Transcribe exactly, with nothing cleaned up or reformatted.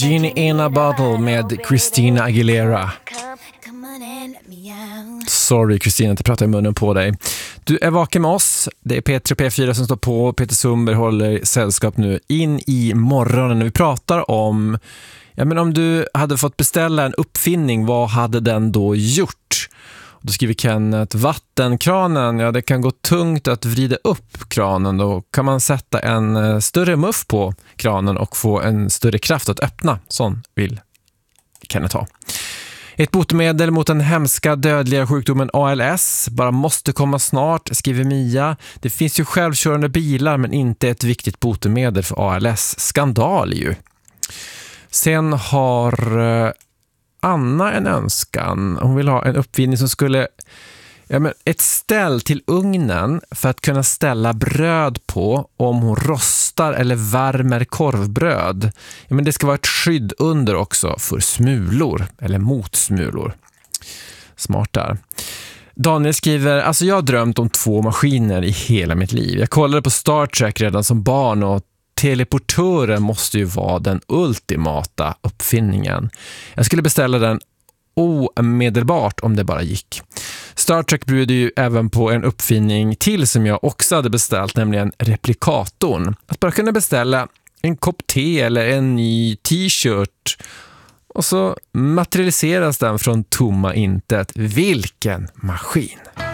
Genie in a Bottle med Christina Aguilera. Sorry Christina, att jag pratar i munnen på dig. Du är vaken med oss. Det är P tre P fyra som står på. Peter Sundberg håller sällskap nu in i morgonen när vi pratar om... Ja, men om du hade fått beställa en uppfinning, vad hade den då gjort? Då skriver Kenneth, vattenkranen, ja det kan gå tungt att vrida upp kranen. Då kan man sätta en större muff på kranen och få en större kraft att öppna. Sån vill Kenneth ha. Ett botemedel mot den hemska dödliga sjukdomen A L S bara måste komma snart, skriver Mia. Det finns ju självkörande bilar men inte ett viktigt botemedel för A L S. Skandal ju. Sen har Anna en önskan. Hon vill ha en uppfinning som skulle... Ja, men ett ställ till ugnen för att kunna ställa bröd på om hon rostar eller värmer korvbröd. Ja, men det ska vara ett skydd under också för smulor eller mot smulor. Smart där. Daniel skriver, alltså jag har drömt om två maskiner i hela mitt liv. Jag kollade på Star Trek redan som barn och teleportören måste ju vara den ultimata uppfinningen. Jag skulle beställa den omedelbart om det bara gick. Star Trek bjuder ju även på en uppfinning till som jag också hade beställt, nämligen replikatorn. Att bara kunna beställa en kopp te eller en ny t-shirt och så materialiseras den från tomma intet. Vilken maskin!